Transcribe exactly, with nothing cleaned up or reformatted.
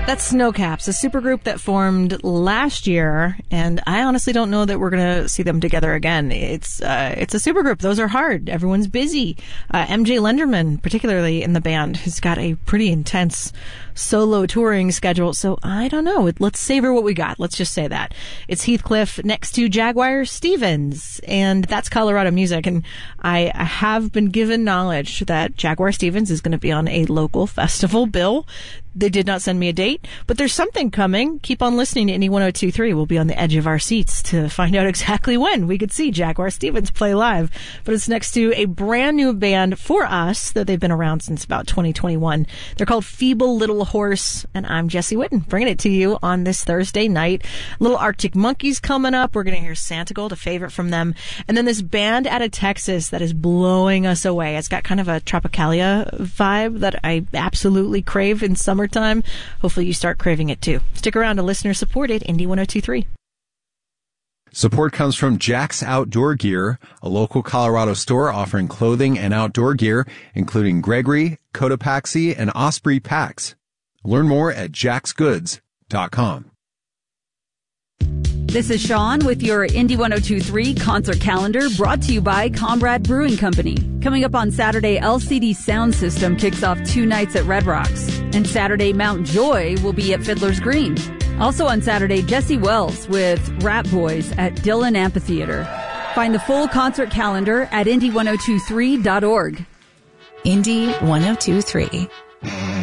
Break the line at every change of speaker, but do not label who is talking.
That's Snowcaps, a supergroup that formed last year, and I honestly don't know that we're going to see them together again. It's uh, it's a supergroup. Those are hard. Everyone's busy. Uh, M J Lenderman, particularly in the band, has got a pretty intense solo touring schedule, so I don't know. Let's savor what we got. Let's just say that. It's Heathcliff next to Jaguar Stevens, and that's Colorado music, and I, I have been given knowledge that Jaguar Stevens is going to be on a local festival bill. They did not send me a date, but there's something coming. Keep on listening to Indie one oh two point three. We'll be on the edge of our seats to find out exactly when we could see Jaguar Stevens play live. But it's next to a brand new band for us that they've been around since about twenty twenty-one. They're called Feeble Little Horse, and I'm Jesse Whitten, bringing it to you on this Thursday night. Little Arctic Monkeys coming up. We're going to hear Santa Gold, a favorite from them. And then this band out of Texas that is blowing us away. It's got kind of a Tropicalia vibe that I absolutely crave in summer time. Hopefully you start craving it too. Stick around to listener-supported Indie one oh two point three.
Support comes from Jack's Outdoor Gear, a local Colorado store offering clothing and outdoor gear, including Gregory, Cotopaxi, and Osprey packs. Learn more at jacks goods dot com.
This is Sean with your Indie one oh two point three concert calendar, brought to you by Comrade Brewing Company. Coming up on Saturday, L C D Sound System kicks off two nights at Red Rocks. And Saturday, Mount Joy will be at Fiddler's Green. Also on Saturday, Jesse Wells with Rat Boys at Dillon Amphitheater. Find the full concert calendar at indie one oh two three dot org.
Indie one oh two point three.